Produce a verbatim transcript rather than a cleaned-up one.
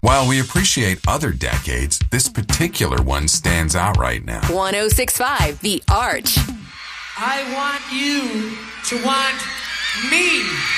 While we appreciate other decades, this particular one stands out right now. one oh six point five The Arch. I want you to want me.